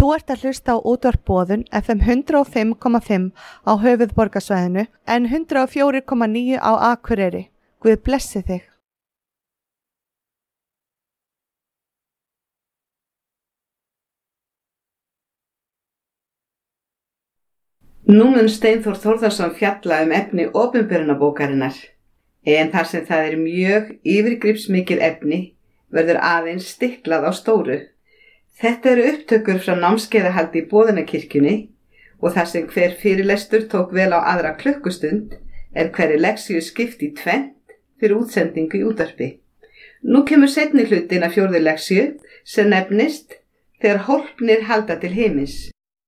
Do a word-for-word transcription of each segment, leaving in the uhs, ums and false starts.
Þú ert að hlusta á útvarp Boðun F M hundrað og fimm komma fimm á höfuðborgarsvæðinu en hundrað og fjögur komma níu á Akureyri. Guð blessi þig. Nú mun Steinþór Þórðarson fjalla um efni opinberunarbókarinnar, en þar sem það er mjög yfirgripsmikið efni verður aðeins stiklað á stóru. Þetta eru upptökur frá námskeiðahaldi í Boðunarkirkjunni og þar sem hver fyrirlestur tók vel á aðra klukkustund er hverri leksíu skipt í tvennt fyrir útsendingu í útvarpi. Nú kemur seinni hlutin af fjórðu leksíu sem nefnist Þegar hólpnir halda til himins.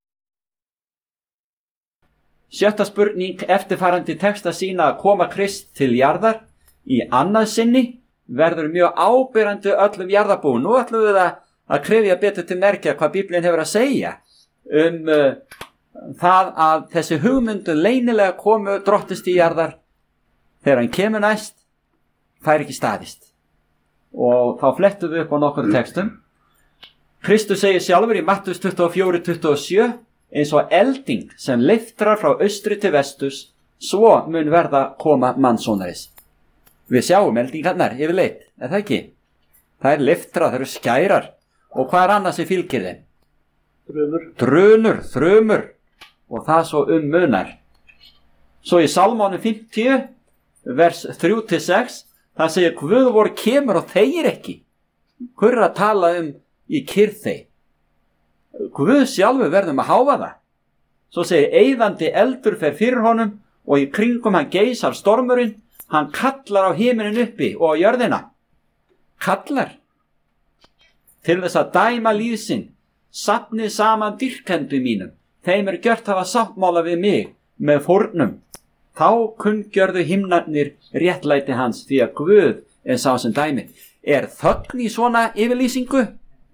Sjötta spurning eftirfarandi texta sína að koma Krist til jarðar í annað sinni verður mjög ábyrrandi öllum jarðarbúum. Nú ætlum við að, að krefja betur til merkja hvað Biblín hefur að segja um uh, það að þessi hugmyndu leynilega komu drottist í jarðar þegar hann kemur næst fær ekki staðist. Og þá flettum við upp á nokkur textum. Kristus segir sjálfur í Mattheus tuttugu og fjögur tuttugu og sjö eins og elding sem leiftrar frá austri til vesturs, svo mun verða koma mannssonaris. Við sjáum eldingarnar yfirleitt, er það ekki? Það er leiftrar, það eru skærar. Og hvað er annað sem fylgir þeim? Þrumur. Drunur, þrumur. Og það svo um munar. Svo í Salmónu fimmtíu, vers þrjú til sex, það segir Guð vor kemur og þegir ekki. Hver er að tala um í kyrrð þeir? Guð sjálfur verðum að háfa það. Svo segir eyðandi eldur fer fyrir honum og í kringum hann geisar stormurinn, hann kallar á himinin uppi og á jörðina. Kallar. Til þess að dæma líð sinn, safnið saman dýrkendu mínum, þeim er gjört hafa sáttmála við mig með fórnum. Þá kunngjörðu himnarnir réttlæti hans því að Guð er sá sem dæmi. Er þögn í svona yfirlýsingu?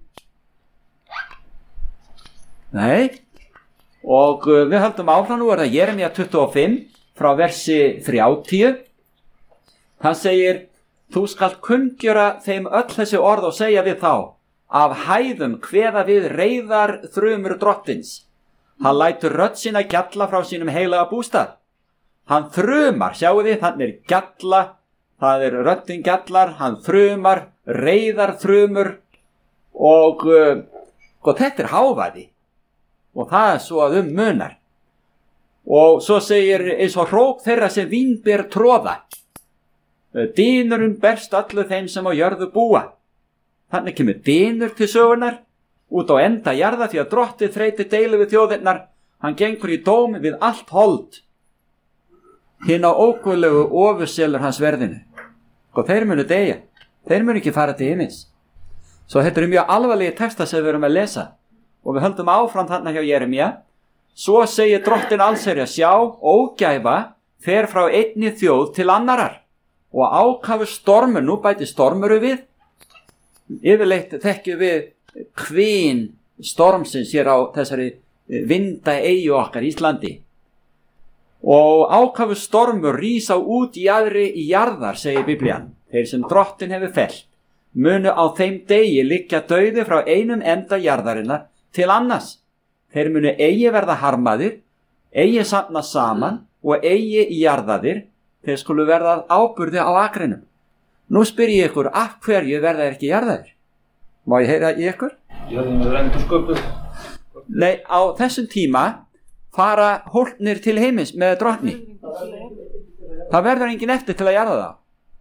Nei, og við höldum áfram nú er það Jeremía tuttugu og fimm frá versi þrjátíu. Hann segir, þú skalt kunngjöra þeim öll þessi orð og segja við þá, af hæðum kveða við reiðar þrumur drottins. Hann lætur rödd sína gjalla frá sínum heilaga bústað. Hann þrumar, sjáu þið, hann er gjalla, það er röddin gjallar, hann þrumar, reiðar þrumur og, og þetta er hávaði. Og það er svo að um munar. Og svo segir eins og hróp þeirra sem vínber tróða. Dynurinn berst allu þeim sem á jörðu búa. Þannig kemur dynur til sögunar út á enda jarða því að drottið þreyti deilu við þjóðirnar. Hann gengur í dóm við allt hold. Hinn á óguðlegu ofurselur hans verðinu. Og þeir munu deyja. Þeir munu ekki fara til himins. Svo þetta eru mjög alvarlegi texta sem við erum að lesa. Og við höldum áfram þarna hjá Jeremía. Svo segir drottin allsherja, sjá, ógæfa fer frá einni þjóð til annarar. Og ákafur stormur, nú bæti stormuru við. Yfirleitt þekkjum við kvin stormsins hér á þessari vinda eyju okkar Íslandi. Og ákafur stormur rísa út í aðri í jarðar, segir Biblían. Þeir sem drottin hefur fellt, munu á þeim degi liggja dauði frá einum enda jarðarinnar til annars. Þeir munu eigi verða harmaðir, eigi safna saman og eigi í jarðaðir, þeir skulu verða áburði á akrinum. Nú spyr ég ykkur, af hverju verða þeir ekki jarðaðir? Má ég heyra í ykkur? Jörðin verður endur sköpuð. Nei, á þessum tíma fara hólpnir til heimins með drottni. Það verður engin eftir til að jarða það.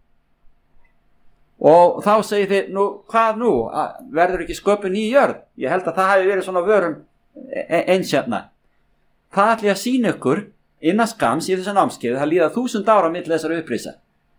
Og þá segir þið, nú, hvað nú? Verður ekki sköpuð ný jörð? Ég held að það hafi verið svona vörum eins hérna. Það ætla ég að sýna ykkur innan skams í þessu námskeiði, það líða þúsund ára á milli þessara upprisa.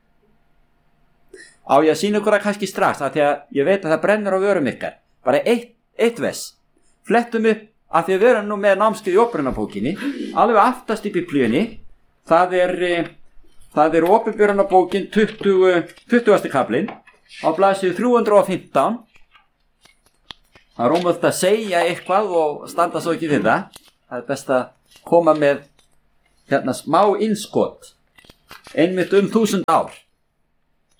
Á ég að sýna ykkur að kannski strax, af því að ég veit að það brennur á vörum ykkar. Bara eitt, eitt vess. Flettum upp, af því að við erum nú með námskeið í opinberunarbókinni, alveg aftast í Biblíunni. Það er, það er opinberunarbókin tuttugasti kaflinn. Á blaðsíðu þrjú hundruð og fimmtán. Það er ómögulegt að segja eitthvað og standa svo ekki við það. Það er best að koma með hérna smá innskot. Einmitt um þúsund ár.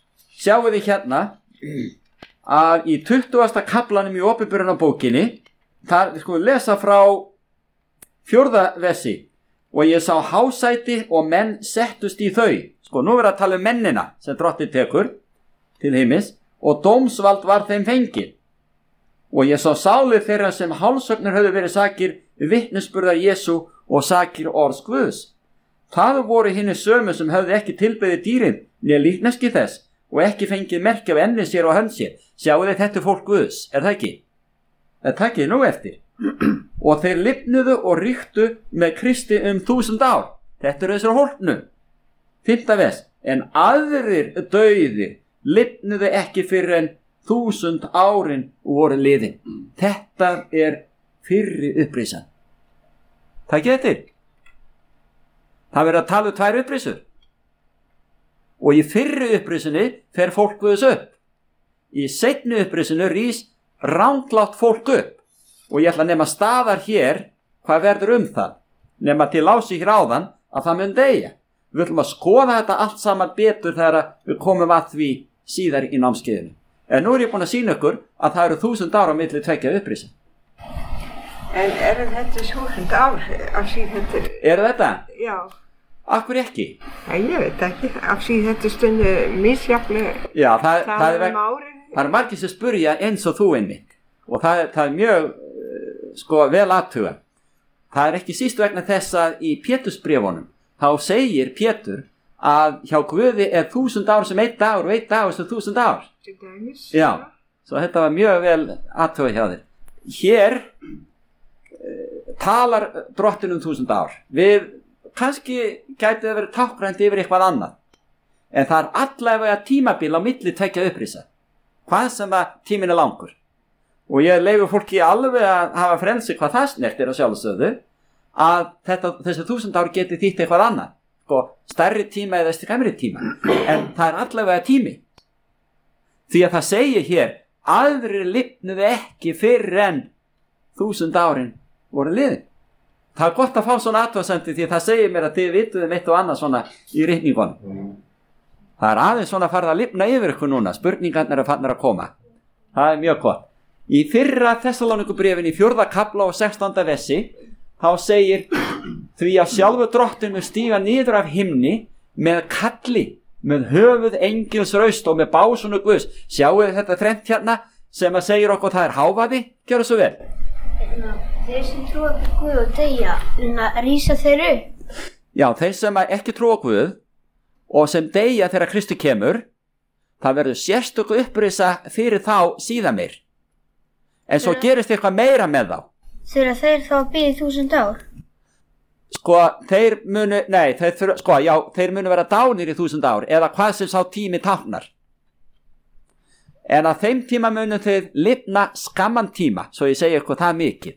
Sjáu þið hérna að í tuttugasta kaflanum í opinberunarbókinni það sko lesa frá fjórða versi. Og ég sá hásæti og menn settust í þau. Sko nú er að tala um mennina sem drottinn tekur til heimis og dómsvald var þeim fengið. Og ég sá sálir þeirra sem hálsögnir höfðu verið sakir vitnisburðar Jesú og sakir orðs Guðs. Það voru hinni sömu sem höfðu ekki tilbeðið dýrin né líkneski þess og ekki fengið merki af enni sér og hönd sér. Sjáu þið, þetta er fólk Guðs, er það ekki? Það takkið nú eftir. Og þeir lifnuðu og ríktu með Kristi um þúsund ár. Þetta er þessar hólpnu. Fimmta vers. En aðrir dauðir lifnuðu ekki fyrir en þúsund árin voru liðin. Þetta er fyrri upprisan. Takkið eftir. Það verður að tala um tvær upprisur. Og í fyrri upprisunni fer fólk Guðs upp. Í seinni upprisunni rís ranglátt fólk upp. Og ég ætla að nema staðar hér hvað verður um það. Nema til ási hér áðan að það mun deyja. Við ætlum að skoða þetta allt saman betur þegar við komum að því síðar í námskeiðinu. En nú er ég búin að sýna ykkur að það eru þúsund ára á milli tveggja upprisa. En er þetta þúsund ár af síðan þetta? Er þetta? Já. Akkur ekki? Já, ég veit ekki. Af síðan þetta stundu misjaflega. Já, það, það, það, er, um það er margir sem spurja eins og þú einmitt. Og það, það er mjög sko vel aðtuga. Það er ekki síst vegna þess að í Pétursbréfunum þá segir Pétur að hjá Guði er þúsund ár sem einn dagur og einn dagur sem þúsund ár. Já, svo þetta var mjög vel aðtuga hjá þér. Hér uh, talar drottinn um þúsund ár. Við kannski gæti það verið tákgrænt yfir eitthvað annað. En það er allavega tímabil á milli tveggja upprisa. Hvað sem að tíminn er langur. Og ég leigur fólki alveg að hafa frelsi hvað það snertir á sjálfsögðu að þetta, þessi þúsund ár geti þýtt eitthvað annað. Sko, stærri tíma eða skemmri tíma. En það er allavega tími. Því að það segir hér, aðrir lifnuðu ekki fyrr en þúsund árin voru liðin. Það er gott að fá svona athugasemdir því að það segir mér að þið vituðum eitt og annað svona í ritningunum. Það er aðeins svona farið að lifna yfir ykkur núna. Spurningarnir er farnar að koma. Það er mjög gott. Í fyrra Þessalónikubréfin í fjórða kafla og sextánda versi þá segir því að sjálfu drottinn mun stíga niður af himni með kalli, með höfuð engils raust og með básunu Guðs. Sjáu þetta þrennt hérna sem að segir okkur það er hávaði? Gjörðu svo vel. Þeir sem trúa á Guð og deyja, rísa þeir upp. Já, þeir sem ekki trúa á Guð og sem deyja þegar Kristi kemur, það verður sérstöku upprisa fyrir þá síðan meir. En svo gerist eitthvað meira með þá. Þurfa þeir þá að bíða þúsund ár? Sko, þeir munu, nei, þeir, þurfa, sko, já, þeir munu vera dánir í þúsund ár, eða hvað sem sá tími táknar. En að þeim tíma munu þeir lifna skamman tíma, svo ég segi eitthvað það mikið.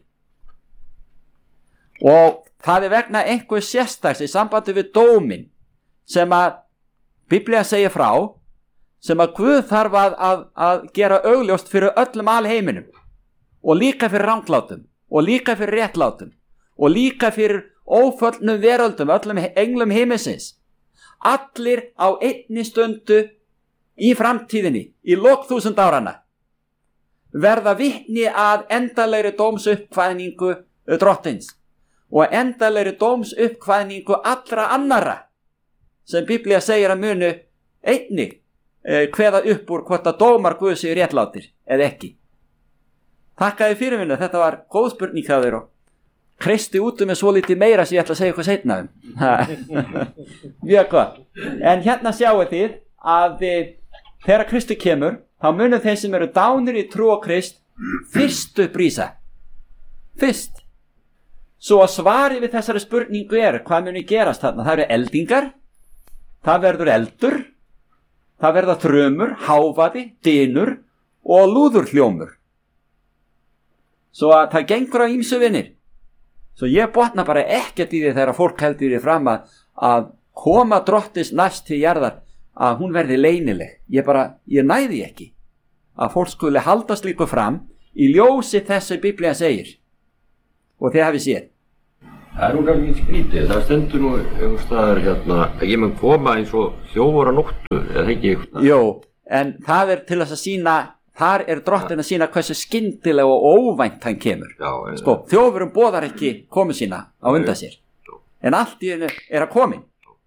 Og það er vegna einhver sérstaks í sambandi við dómin, sem að Biblía segir frá, sem að Guð þarf að, að, að gera augljóst fyrir öllum alheiminum. Og líka fyrir ranglátum, og líka fyrir réttlátum, og líka fyrir óföllnum veröldum, öllum englum himinsins. Allir á einni stundu í framtíðinni, í lok þúsund árana, verða vitni að endalegri dómsuppkvæðningu drottins og endalegri dómsuppkvæðningu allra annara sem Biblía segir að munu einnig eh, kveða upp úr hvort að dómar Guðs séu réttlátir eða ekki. Þakkaði fyrir minna, þetta var góð spurning hjá þér og kreisti út um með svo lítið meira sem ég ætla að segja eitthvað seinna um. Mjög gott. En hérna sjáu þið að þegar Kristi kemur, þá munu þeir sem eru dánir í trú á Krist fyrst upprísa. Fyrst. Svo að svari við þessari spurningu er, hvað muni gerast þarna? Það eru eldingar, það verður eldur, það verða þrumur, hávaði, dynur og lúðurhljómur. Svo að það gengur á ýmsu vinir. Svo ég botna bara ekkert í því þegar fólk heldur í fram að, að koma drottins næst til jarðar að hún verði leynileg. Ég bara, ég næði ekki að fólk skuli halda slíku fram í ljósi þessi Biblía segir. Og þið hafið séð. Það er nú kannski skrítið. Það stendur nú einhver staðar hérna að ég mun koma eins og þjófur á nóttu, eða ekki eitthvað. Jó, en það er til þess að sýna þar er drottin að sína hversu skyndilega og óvænt hann kemur. Já, sko, þjófurum boðar ekki komu sína á undan sér, en allt í hennu er að komin.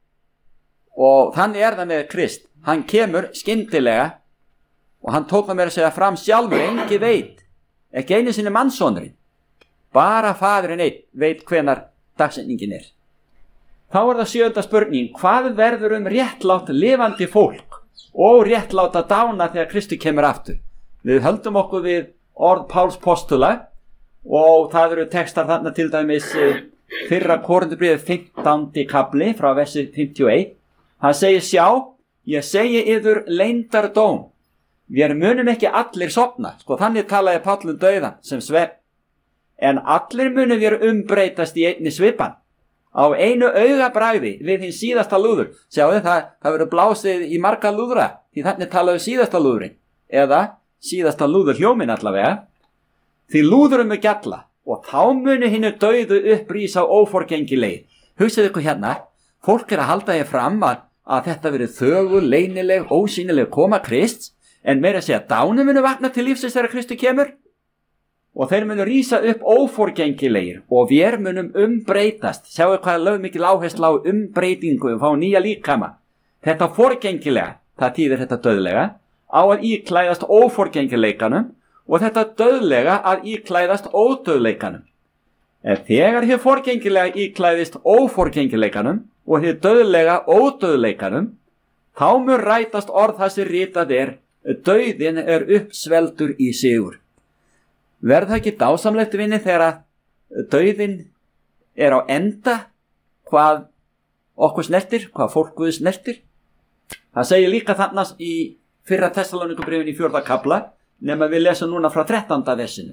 Og þannig er það með Krist, hann kemur skyndilega og hann tók það mér að segja fram sjálfur, engi veit, ekki einu sinni mannssonurinn, bara faðurinn einn veit hvenar dagsetningin er. Þá er það sjöunda spurning, hvað verður um réttlátt lifandi fólk og réttlátt að dána þegar Kristur kemur aftur? Við höldum okkur við orð Páls postula og það eru textar þarna til dæmis fyrra Korinthubréfið fimmtándi kafli frá versi fimmtíu og eitt. Hann segir, sjá, ég segi yður leyndardóm, við munum ekki allir sofna, sko þannig talaði Páll um dauðan sem svefn, en allir munum við umbreytast í einni svipan, á einu augabragði við hinn síðasta lúður. Sjáðu það, það verður blásið í marga lúðra, því þannig talaðu síðasta lúðurinn, eða síðasta lúður hljómin allavega, því lúðurum er gjalla, og þá munu hinnu dauðu upprísa óforgengilegi. Hugsaðu ykkur hérna, fólk er að halda ég fram að, að þetta verið þögul, leynileg, ósýnileg koma Krists, en meira að segja dánu munu vakna til lífsins þegar Kristu kemur, og þeir munu rísa upp óforgengilegir og við munum umbreytast. Sjáu hvað lögð mikil áhersla á umbreytingu og fá nýja líkama. Þetta forgengilega, það týðir þetta döðlega, á að íklæðast óforgengileikanum og þetta döðlega að íklæðast ódöðleikanum. En þegar hér forgengilega íklæðist óforgengileikanum og hér döðlega ódöðleikanum, þá mun rætast orð það sem ritað er, dauðin er uppsveldur í sigur. Verð það ekki dásamlegt vinni þegar að dauðin er á enda hvað okkur snertir, hvað fólk Guðs snertir? Það segir líka þarna í fyrra Tessalónikubréfinu í fjórða kafla, nema við lesum núna frá þrettánda versinu,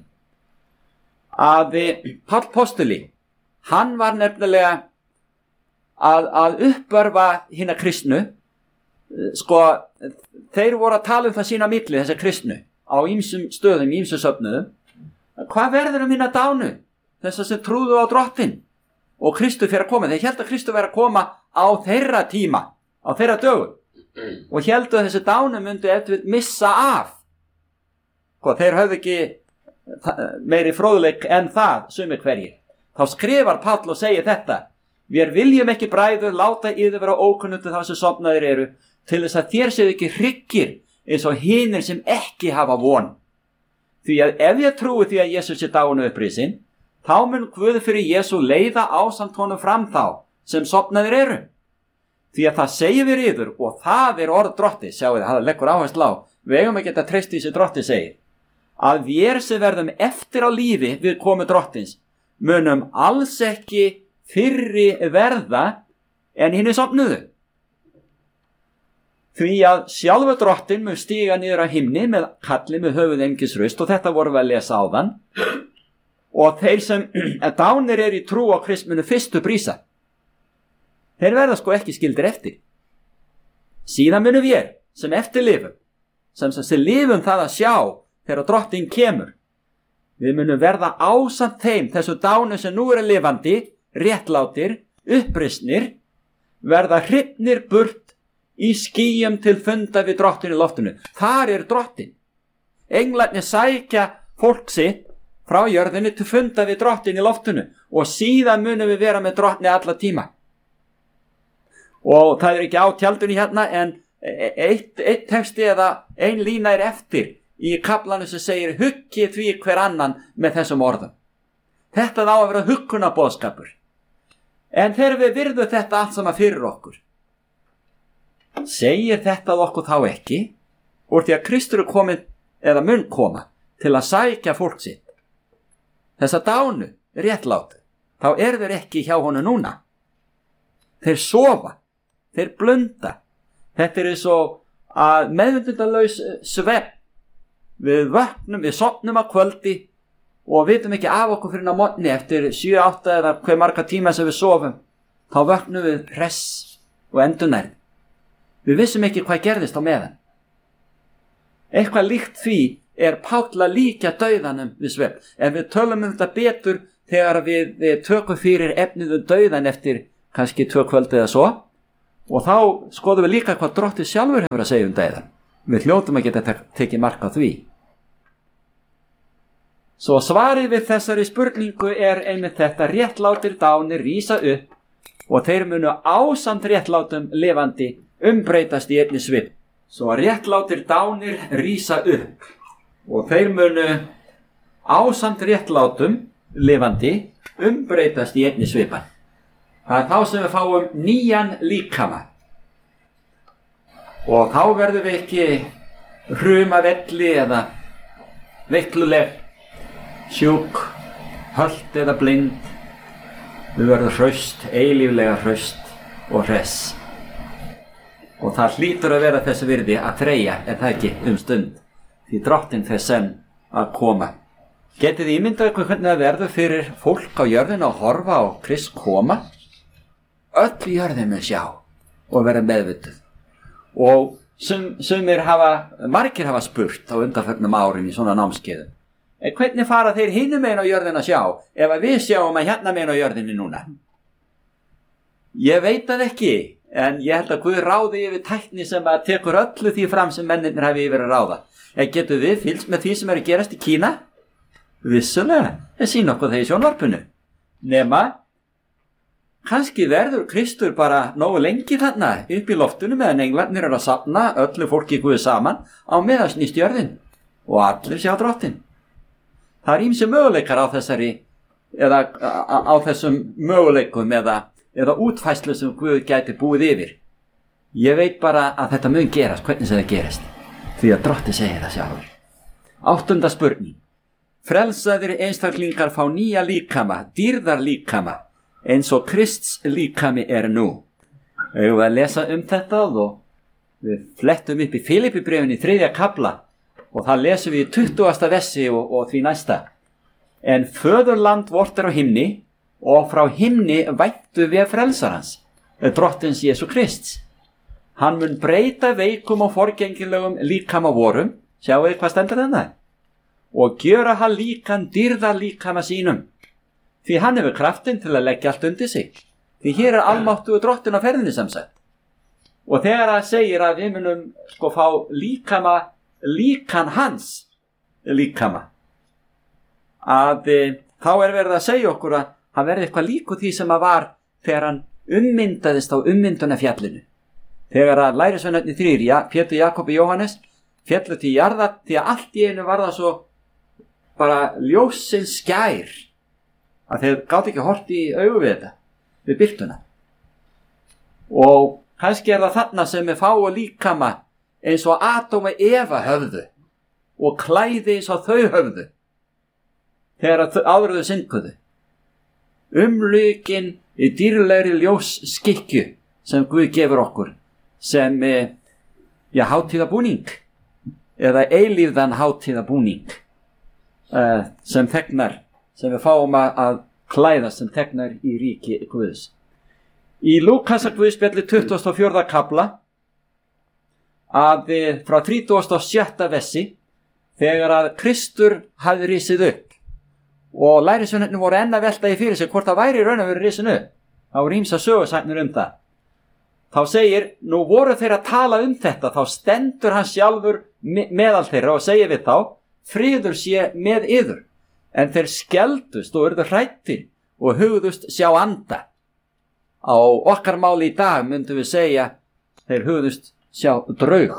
að Páll postuli, hann var nefnilega að, að uppörfa hina kristnu, sko, þeir voru að tala um það sína milli, þessa kristnu, á ýmsum stöðum, ýmsum söfnuðum. Hvað verður um hina dánu? Þess sem trúðu á drottin og Kristu fyrir að koma. Þeir héldu að Kristu fyrir að koma á þeirra tíma, á þeirra dögum, og héldu að þessi dánu myndu eftir missa af. Hvað, þeir höfðu ekki meiri fróðleik en það, sumir hverjir. Þá skrifar Páll og segir þetta: við viljum ekki bræður láta yður vera ókunnugt þá sem sofnaðir eru, til þess að þér séu ekki hryggir eins og hinir sem ekki hafa von. Því að ef ég trúi því að Jesús er dáinn og upprisinn, þá mun Guð fyrir Jesú leiða ásamt honum fram þá sem sofnaðir eru. Því að það segir við yður, og það er orð drotti, sjáu þið, það leggur áherslu á, við eigum að geta treyst því sem drotti segir, að við sem verðum eftir á lífi við komu drottins, munum alls ekki fyrri verða en hinni sofnuðu. Því að sjálfur drottin mun stíga niður á himni með kalli með höfuð engilsraust, og þetta vorum við að lesa áðan, og þeir sem dánir er í trú á Krist munu fyrstu brísa. Þeir verða sko ekki skildir eftir. Síðan munum við sem eftir lifum, sem sem, sem lifum það að sjá þegar drottin kemur, við munum verða ásamt þeim, þessu dánu sem nú eru lifandi, réttlátir, upprisnir, verða hrifnir burt í skýjum til funda við drottin í loftinu. Þar er drottin. Englarnir sækja fólk sitt frá jörðinu til funda við drottin í loftinu, og síðan munum við vera með drottni alla tíma. Og það er ekki á tjaldunni hérna, en eitt, eitt texti eða ein lína er eftir í kaflanu sem segir: huggið því hver annan með þessum orðum. Þetta á að vera huggunarboðskapur. En þegar við virðum þetta allt saman fyrir okkur, segir þetta okkur þá ekki, úr því að Kristur er komin eða mun koma til að sækja fólk sitt, þessa dánu réttlátu, þá er þeir ekki hjá honum núna. Þeir sofa, þeir blunda. Þetta er eins og að meðvitundalaus svefn. Við vöknum, við sofnum að kvöldi og vitum ekki af okkur fyrir að morgni eftir sjö, átta eða hver marga tíma sem við sofum. Þá vöknum við hress og endurnærð. Við vissum ekki hvað gerðist á meðan. Eitthvað líkt því er Páll að líkja dauðanum við svefn. En við tölum um þetta betur þegar við, við tökum fyrir efnið um dauðan eftir kannski tvö kvöldi eða svo. Og þá skoðum við líka hvað drottið sjálfur hefur að segja um dauðan. Við hljótum að geta tek- tekið mark á því. Svo svarið við þessari spurningu er einmitt þetta: réttlátir dánir rísa upp og þeir munu ásamt réttlátum lifandi umbreytast í einni svip. Svo réttlátir dánir rísa upp og þeir munu ásamt réttlátum lifandi umbreytast í einni svipan. Það er þá sem við fáum nýjan líkama. Og þá verðum við ekki hrumavelli eða veikluleg, sjúk, hölt eða blind. Við verðum hraust, eilíflega hraust og hress. Og það hlýtur að vera þessu virði að þreyja, er það ekki, um stund, því drottinn fer senn að koma. Getið þið ímyndað ykkur hvernig það verður fyrir fólk á jörðinu að horfa á Krist koma? Öll jörðin mun sjá og vera meðvituð. Og sum, sumir hafa, margir hafa spurt á undanförnum árum í svona námskeiðum: en hvernig fara þeir hinum megin á jörðin að sjá ef að við sjáum að hérna megin á jörðinni núna? Ég veit það ekki, en ég held að Guð ráði yfir tækni sem að tekur öllu því fram sem mennirnir hafi yfir að ráða. En getum við fylgst með því sem er að gerast í Kína? Vissulega, það sýna okkur það í sjónvarpinu. Nema, kannski verður Kristur bara nógu lengi þarna upp í loftinu meðan englarnir eru að safna öllu fólki Guð saman á meðan snýst jörðin og allir sjá drottinn. Það er ýmsir möguleikar á þessari, eða á, á þessum möguleikum eða, eða útfæslu sem Guð gæti búið yfir. Ég veit bara að þetta mun gerast, hvernig sem það gerist, því að drottinn segir það sjálfur. Áttunda spurning. Frelsaðir einstaklingar fá nýja líkama, dýrðar líkama, eins og Krists líkami er nú. Eigum við að lesa um þetta og við flettum upp í Filippibréfinu í þriðja kafla og það lesum við í tuttugasta versi og, og því næsta. En föðurland vort er á himni og frá himni væntu við frelsarans, drottins Jesú Krists. Hann mun breyta veikum og forgengilegum líkama vorum, sjáu þið hvað stendur þarna, og gjöra hann líkan dýrðar líkama sínum, því hann hefur kraftinn til að leggja allt undir sig, því hér er almáttugur drottinn á ferðinni sem sagt. Og þegar það segir að við munum sko fá líkama, líkan hans líkama, að e, þá er verið að segja okkur að hann verði eitthvað líku því sem að var þegar hann ummyndaðist á ummyndunarfjallinu. Þegar að lærisveinarnir þrír, ja, Pétur, Jakob og Jóhannes, fjallu til jarðar, því að allt í einu var það svo bara ljósins skær, að þeir gátt ekki hort í augu við þetta, við birtuna. Og kannski er það þarna sem við fáum líkama eins og Adam og Eva höfðu og klæði eins og þau höfðu þegar áður þau synguðu. Umlukin í dýrlegri ljós skikju sem Guð gefur okkur sem ja, hátíðabúning eða eilífðan hátíðabúning uh, sem þegnar, sem við fáum að klæða sem þegnar í ríki Guðs. Í Lúkasar Guðspjalli tuttugasta og fjórða kafla að frá þrítugasta og sjötta versi, þegar að Kristur hafði risið upp og lærisveinarnir voru enn að velta í fyrir sig hvort það væri raun að vera risin upp. Það voru ýmsar sögusagnir um það. Þá segir, nú voru þeir að tala um þetta, þá stendur hann sjálfur meðal þeirra og segir við þá, friður sé með yður. En þeir skeldust og urðu hrættir og hugðust sjá anda. Á okkar máli í dag myndum við segja, þeir hugðust sjá draug.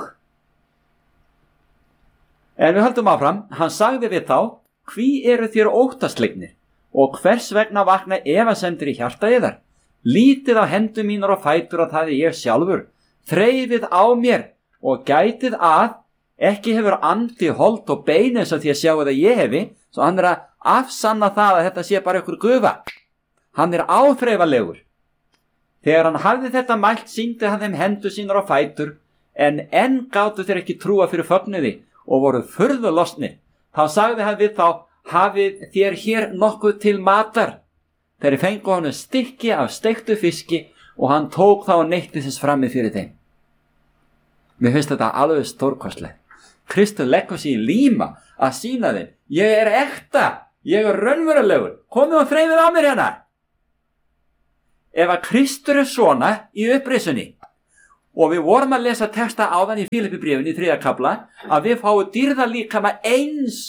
En við höldum áfram, hann sagði við þá, hví eru þér óttaslegnir og hvers vegna vakna efasemdir í hjarta yðar? Lítið á hendur mínar og fætur að það er ég sjálfur. Þreifið á mér og gætið að ekki hefur andi, hold og bein eins og því að sjáu það ég hefi, svo hann er að afsanna það að þetta sé bara ykkur gufa. Hann er áþreifalegur. Þegar hann hafði þetta mælt sýndi hann þeim hendur sínar og fætur, en enn gátu þeir ekki trúa fyrir fögnuði og voru furðu lostnir. Þá sagði hann við þá, hafið þér hér nokkuð til matar. Þeir fengu hann stykki af steiktu fiski og hann tók þá og neytti þess frammi fyrir þeim. Mér finnst þetta alveg stórkostlegt. Kristur leggur sig í líma að sýna þeim, ég er ekta, ég er raunverulegur, komið og þreifið á mér hérna. Ef að Kristur er svona í upprisunni, og við vorum að lesa texta áðan í Filippibréfinu í þriðja kafla, að við fáum dýrðarlíkama eins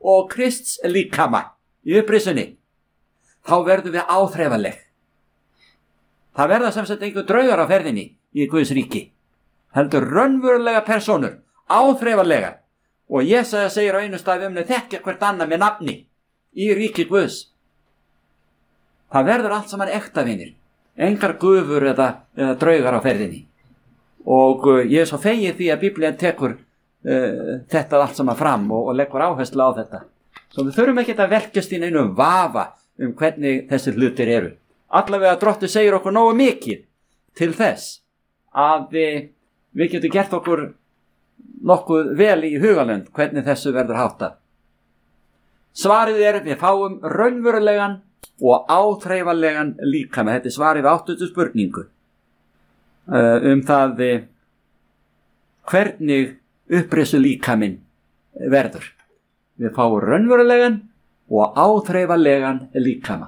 og Krists líkama í upprisunni, þá verðum við áþreifanleg. Það verða sem sagt einhver draugar á ferðinni í Guðs ríki, heldur raunverulega persónur, áþreifanlega, og Jesaja segir á einu stað um þekkja hvert annað með nafni í ríki Guðs. Það verður allt saman ekta vinir, engar gufur eða, eða draugar á ferðinni. Og uh, ég er svo fegið því að Biblían tekur uh, þetta allt saman fram og, og leggur áherslu á þetta. Svo við þurfum ekki að velkjast í neinum vafa um hvernig þessi hlutir eru. Allavega Drottinn segir okkur nógu mikið til þess að við, við getum gert okkur nokkuð vel í hugalönd hvernig þessu verður háttað. Svarið er við fáum raunverulegan og áþreifanlegan líkama. Þetta er svarið við áttundu spurningu uh, um það uh, hvernig upprisu líkaminn verður. Við fáum raunverulegan og áþreifanlegan líkama.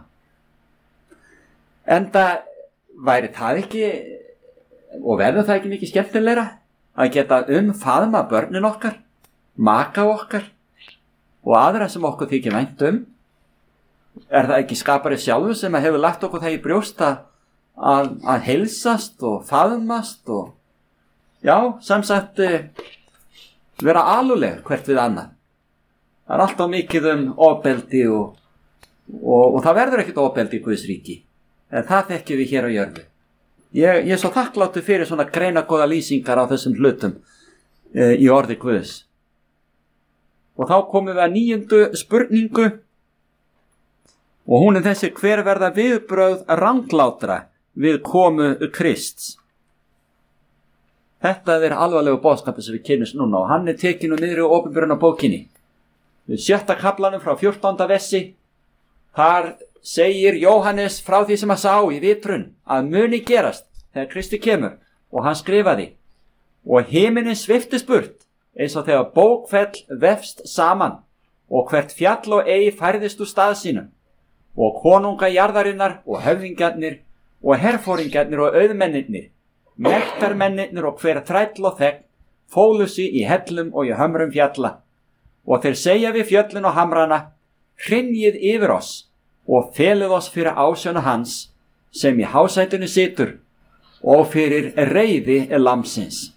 Enda væri það ekki, og verður það ekki mikið skemmtilegra að geta umfaðma börnin okkar, maka okkar og aðra sem okkur þykir vænt um? Er það ekki skapari sjálfur sem hefur lagt okkur það í brjóst að, að, að heilsast og faðmast og, já, sem sagt, vera aluleg hvert við annað? Það er alltaf mikið um ofbeldi og, og, og það verður ekkert ofbeldi í Guðs ríki. En það þekkjum við hér á jörðu. Ég, ég er svo þakkláttur fyrir svona greinagóða lýsingar á þessum hlutum e, í orði Guðs. Og þá komum við að níundu spurningu og hún er þessi: hver verða viðbrögð ranglátra við komu Krists? Þetta er alvarlegu boðskapur sem við kynnumst núna og hann er tekinn úr niðri og opinberunarbókinni. Við sjötta kaflanum frá fjórtánda versi, þar segir Jóhannes frá því sem að sá í vitrun að muni gerast þegar Kristi kemur, og hann skrifaði: og himinin sviftist burt eins og þegar bókfell vefst saman og hvert fjall og ei færðist úr stað sínum, og konunga jarðarinnar og höfðingjarnir og herfóringjarnir og auðmennirnir, mektarmennirnir og hver þræll og þegn fólu sig í hellum og í hömrum fjalla, og þeir segja við fjöllin og hamrana: hrynjið yfir oss og felið oss fyrir ásjónu hans sem í hásætinu situr og fyrir reiði lamsins.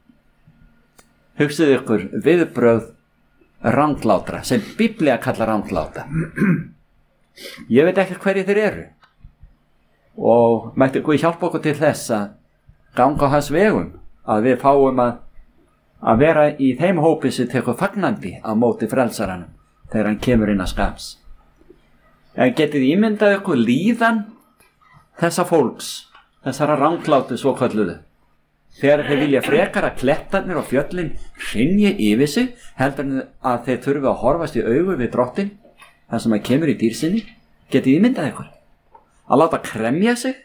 Hugsið ykkur viðbrögð ranglátra sem Biblía kallar rangláta. Ég veit ekki hverju þeir eru og mætti Guð hjálpa okkur til þess að ganga á hans vegum, að við fáum að, að vera í þeim hópi sem tekur fagnandi á móti frelsaranum þegar hann kemur inn að skaps. En getið ímyndað ykkur líðan þessa fólks, þessara ranglátu svo kölluðu, þegar þeir vilja frekar að klettarnir og fjöllin hrynji yfir sig heldur en að þeir þurfi að horfast í augu við Drottinn þar sem að kemur í dýrsinni? Getið ímyndað ykkur að láta kremja sig?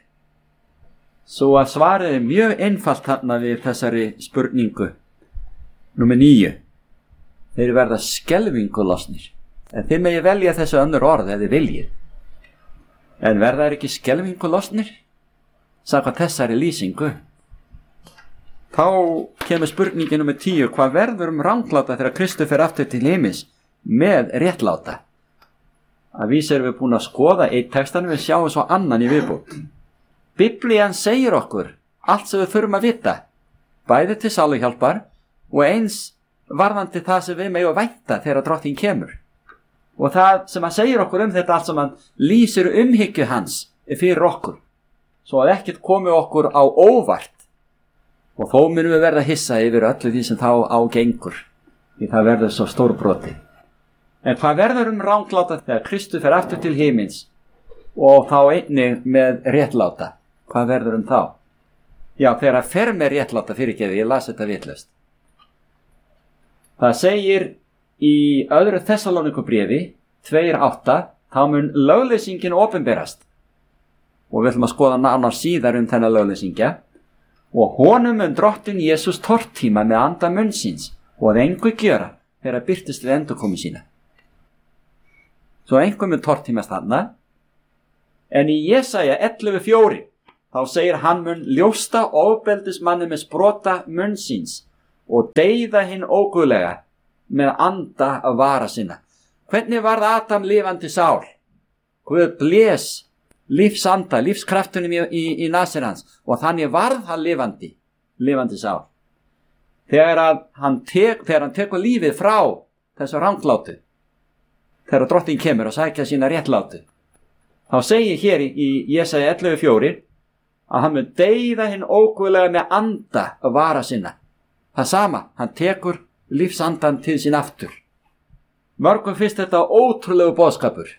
Svo að svarið er mjög einfalt þarna við þessari spurningu númer níu. Þeir verða skelfingu losnir. En þið megi velja þessu önnur orð ef þið viljið. En verða þeir ekki skelfingu losnir? Samkvæmt þessari lýsingu. Þá kemur spurningin númer tíu: hvað verður um rangláta þegar Kristur fer aftur til himins með réttláta? Að vísu erum við búin að skoða eitt textanum, við sjáum svo annan í viðbót. Biblían segir okkur allt sem við þurfum að vita, bæði til sáluhjálpar og eins varðandi það sem við megum vænta þegar Drottinn kemur. Og það sem hann segir okkur um þetta allt sem hann lýsir umhyggju hans fyrir okkur, svo að ekkert komi okkur á óvart. Og þó munum við verða hissa yfir öllu því sem þá ágengur, því það verður svo stórbroti. En hvað verður um rangláta þegar Kristur fer aftur til himins og þá einnig með réttláta? Hvað verður um þá? Já, þegar að fer með réttláta fyrirgeði, ég las þetta vitlaust. Það segir í öðru Þessaloníkubréfi tvö átta, þá mun lögleysingin opinberast. Og við ætlum að skoða nánar síðar um þennan lögleysingja. Og honum mun Drottinn Jesús tortíma með anda munnsins og að engu gjöra þegar birtist við endurkomu sína. Svo einhver mun tortímast þarna. En í Jesaja ellefu fjögur þá segir hann mun ljósta ofbeldismanni með sprota munnsins og deyða hinn óguðlega með anda að vara sinna. hvernig varð Adam lifandi sál? Guð blés lífsanda, lífskraftunum í, í, í nasir hans og þannig varð hann lifandi, lifandi sál. Þegar, að hann, tek, þegar hann tekur lífið frá þessu ranglátu, þegar drottinn kemur og sækja sína réttlátu, þá segir hér í Jesaja ellefu fjögur að hann mun deyða hinn óguðlega með anda að vara sinna. Það sama, hann tekur lífsandan til sín aftur. Mörgum finnst þetta ótrúlegu boðskapur.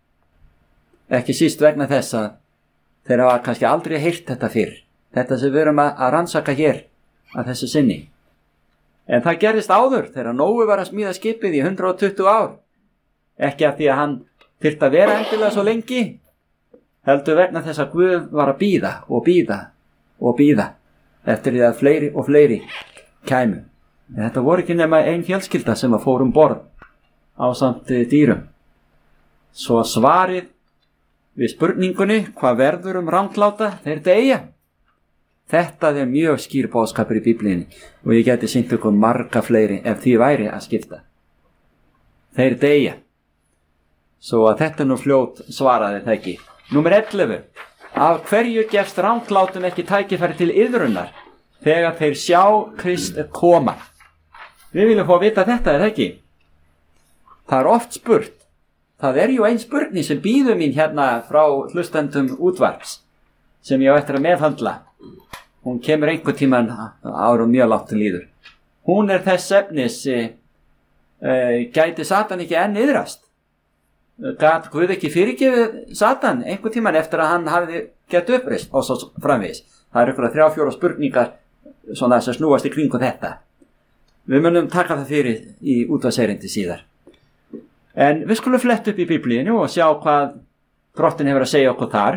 Ekki síst vegna þess að þeir hafa kannski aldrei heyrt þetta fyrr. Þetta sem við erum að rannsaka hér að þessu sinni. En það gerðist áður þegar Nói var að smíða skipið í hundrað og tuttugu ár. Ekki af því að hann þyrfti að vera endilega svo lengi, heldur vegna þess að Guð var að bíða og bíða og bíða eftir því að fleiri og fleiri kæmu. En þetta voru ekki nema ein fjölskylda sem að fór um borð ásamt dýrum. Svo svarið við spurningunni hvað verður um rangláta, þeir deyja. Þetta er mjög skýr boðskapur í Biblíunni og ég geti sýnt ykkur marga fleiri ef því væri að skipta. Þeir deyja. Svo að þetta nú fljót svaraði það ekki. Númer ellefu. Af hverju gefst ranglátum ekki tækifæri til iðrunar þegar þeir sjá Krist koma? Við viljum fá að vita þetta, er það ekki? Það er oft spurt. Það er jú ein spurning sem býður mín hérna frá hlustendum útvarps sem ég á eftir að meðhandla. Hún kemur einhver tíman árum mjög látt til líður. Hún er þess efnis e, e, gæti Satan ekki enn iðrast? Gat Guð ekki fyrirgefið Satan einhver tíman eftir að hann hafi gett uppreist og svo framvegis? Það er einhverja þrjá fjóra spurningar svona sem snúast í kringu þetta. Við munum taka það fyrir í útvarpserindi síðar. En við skulum fletta upp í Biblíunni og sjá hvað Drottinn hefur að segja okkur þar.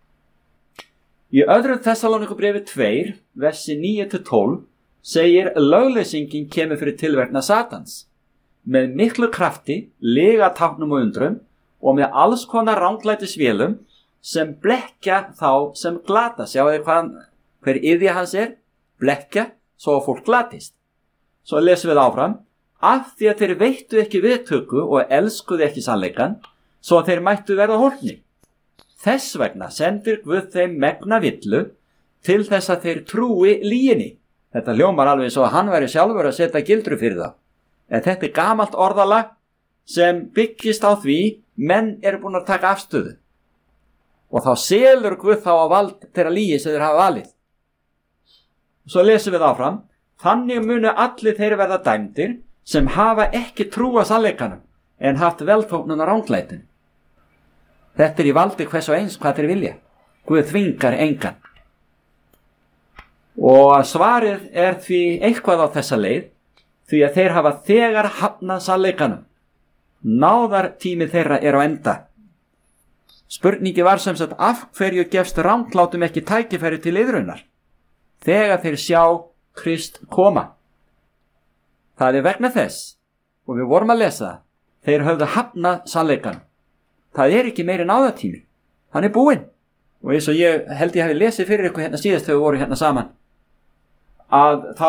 Í öðrum Þessaloníkubréfi tveir, versi níu til tólf, segir lögleysingin kemur fyrir tilverknað Satans, með miklu krafti, lyga táknum og undrum og með alls konar ranglætisvélum sem blekkja þá sem glata. Sjáu þið hvað, hver iðja hans er? Blekkja, svo að fólk glatist. Svo lesum við áfram. Af því að þeir veittu ekki viðtöku og elskuðu ekki sannleikan, svo að þeir mættu verða hólpni. Þess vegna sendir Guð þeim megna villu til þess að þeir trúi lyginni. Þetta hljómar alveg svo að hann væri sjálfur að setja gildru fyrir þá. En þetta er gamalt orðalag sem byggist á því menn eru búin að taka afstöðu. Og þá selur Guð þá á vald þeirra lygi sem þeir hafa valið. Svo lesum við áfram. Þannig munu allir þeir verða dæmdir sem hafa ekki trúa sannleikanum en haft velþóknun á ranglætinu. Þetta er í valdi hvers og eins hvað þeir vilja. Guð þvingar engan. Og svarið er því eitthvað á þessa leið, því að þeir hafa þegar hafnað sannleikanum. Náðartími þeirra er á enda. Spurningi var sem sagt af hverju gefst ranglátum ekki tækifæri til iðrunar þegar þeir sjá Krist koma. Það er vegna þess, og við vorum að lesa, þeir höfðu hafnað sannleikanum. Það er ekki meiri náðartími. Hann er búinn. Og eins og ég held ég hafi lesið fyrir ykkur hérna síðast þegar við vorum hérna saman, að þá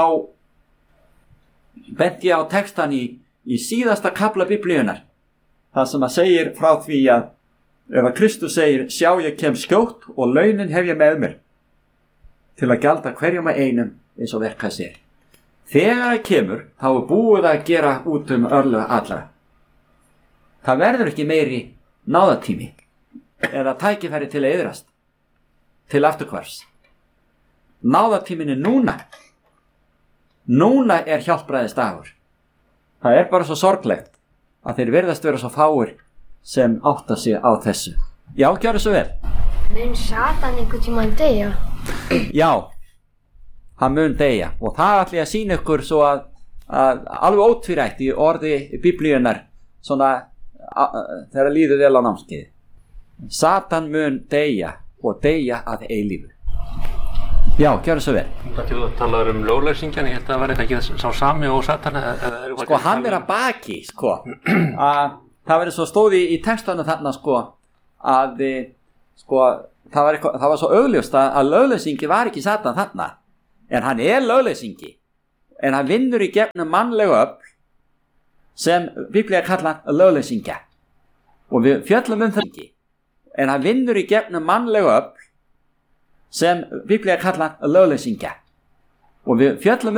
benti ég á textan í, í síðasta kafla Biblíunnar, það sem að segir frá því að ef að Kristus segir, sjá ég kem skjótt og launin hef ég með mér til að gjalda hverjum að einum eins og verka sér. Þegar það kemur, þá er búið að gera út um örlög allra. Það verður ekki meiri náðartími eða tækifæri til að iðrast, til afturhvars. Náðartímin er núna. Núna er hjálpræðis dagur. Það er bara svo sorglegt að þeir virðast vera svo fáir sem átta sig á þessu. Já, gjörðu svo vel. Mun Satan einhvern tímann deyja? Já, hann mun deyja og það ætla ég að sýna ykkur svo að, að alveg ótvírætt í orði Biblíunnar svona að, að, þegar líður vel á námskeiði. Satan mun deyja og deyja að eilífu. Já, gjörðu svo vel. Þú talaður um lögleysingjan, ég held að það var eitthvað ekki sá sami og Satan eða, eða sko hann er að baki sko að það verður svo stóði í textanu þarna sko að sko það var, eitthvað, það var svo augljóst að, að lögleysingi var ekki Satan þarna. En hann er lögleysingi, en hann vinnur í gegnum mannlegu öfl sem Biblía kallar lögleysingja og við fjöllum um það en hann vinnur í gegnum mannlegu öfl sem Biblía kallar lögleysingja og við fjöllum